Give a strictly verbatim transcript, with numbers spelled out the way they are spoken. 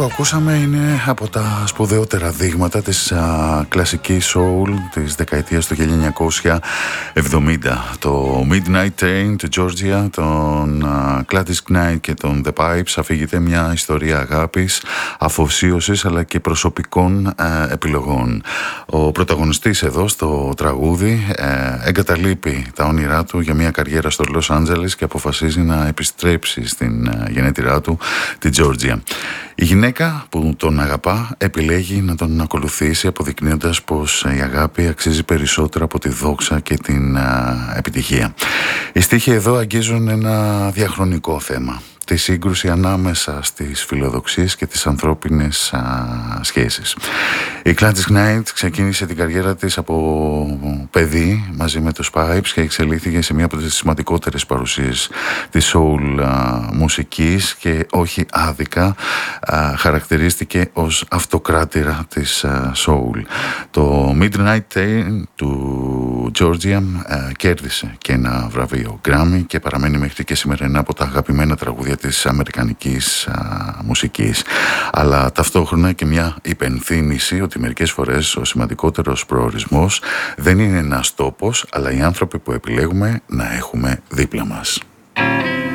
που ακούσαμε είναι από τα σπουδαιότερα δείγματα της α, κλασικής soul της δεκαετίας του χίλια εννιακόσια εβδομήντα. Το Midnight Train του Georgia, τον α, Gladys Knight και τον The Pipes αφηγείται μια ιστορία αγάπης, αφοσίωσης αλλά και προσωπικών α, επιλογών. Ο πρωταγωνιστής εδώ στο τραγούδι ε, εγκαταλείπει τα όνειρά του για μια καριέρα στο Λος Άντζελες και αποφασίζει να επιστρέψει στην α, γενέτειρά του, τη Georgia. Η γυναίκα που τον αγαπά επιλέγει να τον ακολουθήσει, αποδεικνύοντας πως η αγάπη αξίζει περισσότερο από τη δόξα και την α, επιτυχία. Οι στίχοι εδώ αγγίζουν ένα διαχρονικό θέμα, τη σύγκρουση ανάμεσα στις φιλοδοξίες και τις ανθρώπινες α, σχέσεις. Η Gladys Knight ξεκίνησε την καριέρα της από παιδί μαζί με τους Pipes και εξελίχθηκε σε μία από τις σημαντικότερες παρουσίες της soul α, μουσικής και όχι άδικα α, χαρακτηρίστηκε ως αυτοκράτηρα της α, soul. Το Midnight Train του Georgia α, κέρδισε και ένα βραβείο Grammy και παραμένει μέχρι και σήμερα ένα από τα αγαπημένα τραγούδια της αμερικανικής α, μουσικής, αλλά ταυτόχρονα και μια υπενθύμηση ότι μερικές φορές ο σημαντικότερος προορισμός δεν είναι ένας τόπος, αλλά οι άνθρωποι που επιλέγουμε να έχουμε δίπλα μας.